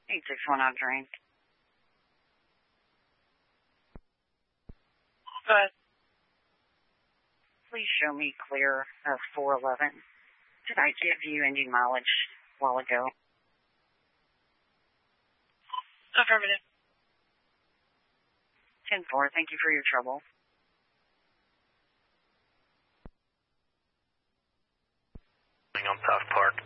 861 on drain. But please show me clear of 411. Did I give you any mileage a while ago? Affirmative. 10-4, thank you for your trouble. On South Park.